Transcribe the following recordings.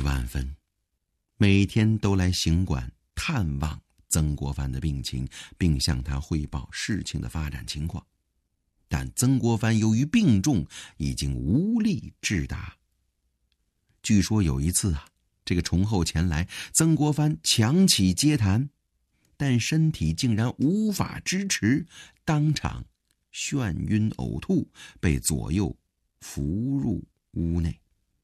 万分，每天都来行馆探望曾国藩的病情，并向他汇报事情的发展情况。但曾国藩由于病重，已经无力致达。据说有一次这个崇厚前来，曾国藩强起接谈，但身体竟然无法支持，当场眩晕呕吐，被左右扶入屋内。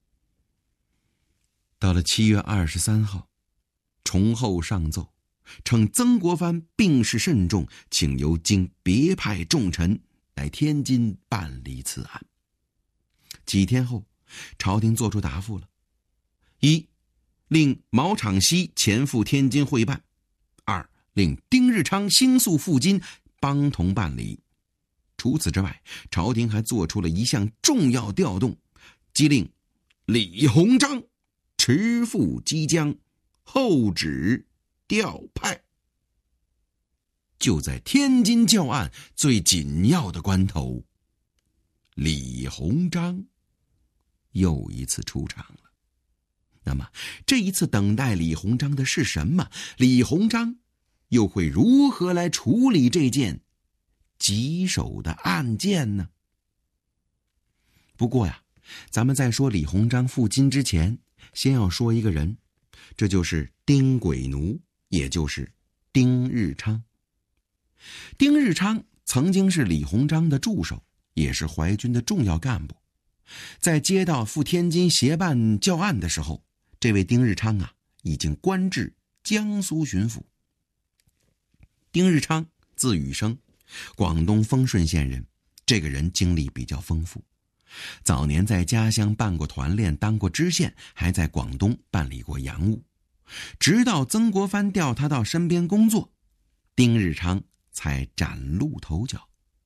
到了7月23号，崇厚上奏，称曾国藩病势甚重，请由京别派重臣来天津办理此案。几天后，朝廷作出答复了：一，令毛昶西前赴天津会办；二，令丁日昌星宿赴京帮同办理。除此之外，朝廷还做出了一项重要调动，即令李鸿章持赴击江，后旨调派。就在天津教案最紧要的关头，李鸿章又一次出场了。那么这一次等待李鸿章的是什么？李鸿章又会如何来处理这件棘手的案件呢？不过咱们在说李鸿章赴京之前，先要说一个人，这就是丁鬼奴，也就是丁日昌。丁日昌曾经是李鸿章的助手，也是淮军的重要干部。在接到赴天津协办教案的时候，这位丁日昌已经官至江苏巡抚。丁日昌字雨生，广东丰顺县人，这个人经历比较丰富。早年在家乡办过团练，当过知县，还在广东办理过洋务。直到曾国藩调他到身边工作，丁日昌才崭露头角。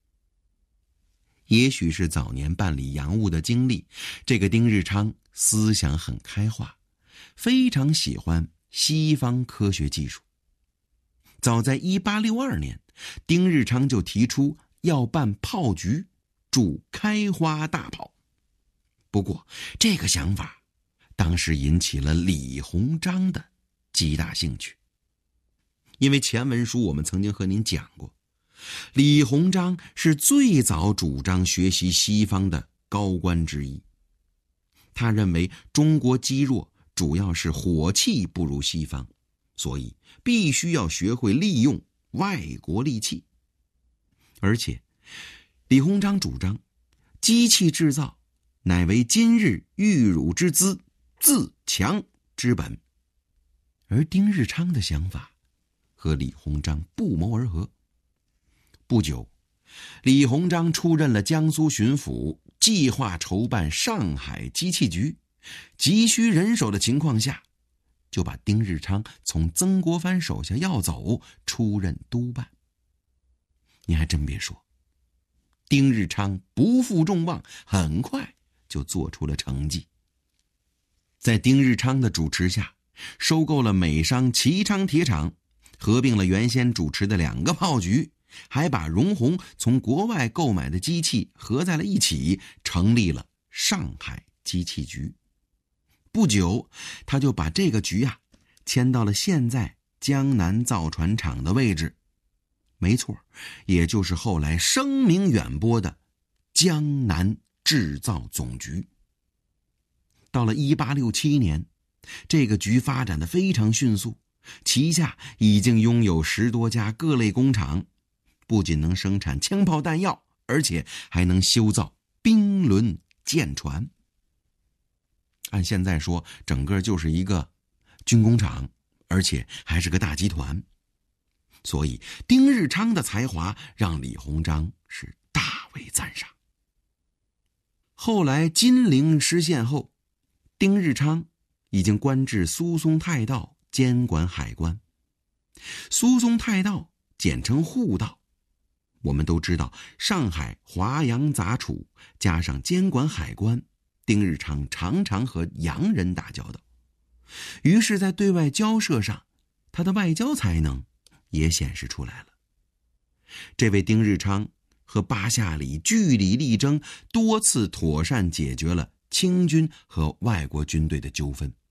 也许是早年办理洋务的经历，这个丁日昌思想很开化，非常喜欢西方科学技术。早在1862年，丁日昌就提出要办炮局，铸开花大炮。不过这个想法当时引起了李鸿章的极大兴趣。因为前文书我们曾经和您讲过，李鸿章是最早主张学习西方的高官之一。他认为中国积弱主要是火器不如西方，所以必须要学会利用外国利器。而且李鸿章主张机器制造乃为今日玉汝之资，自强之本。而丁日昌的想法和李鸿章不谋而合。不久，李鸿章出任了江苏巡抚，计划筹办上海机器局，急需人手的情况下，就把丁日昌从曾国藩手下要走，出任督办。你还真别说，丁日昌不负众望，很快就做出了成绩。在丁日昌的主持下，收购了美商旗昌铁厂，合并了原先主持的2个炮局，还把荣鸿从国外购买的机器合在了一起，成立了上海机器局。不久，他就把这个局迁到了现在江南造船厂的位置，没错，也就是后来声名远播的江南制造总局。到了1867年，这个局发展得非常迅速，旗下已经拥有10多家各类工厂，不仅能生产枪炮弹药，而且还能修造兵轮舰船。按现在说，整个就是一个军工厂，而且还是个大集团。所以丁日昌的才华让李鸿章是大为赞赏。后来金陵失陷后，丁日昌已经官至苏松太道，监管海关。苏松太道简称沪道。我们都知道，上海华洋杂处，加上监管海关，丁日昌常常和洋人打交道。于是在对外交涉上，他的外交才能也显示出来了。这位丁日昌和巴夏里据理力争，多次妥善解决了清军和外国军队的纠纷。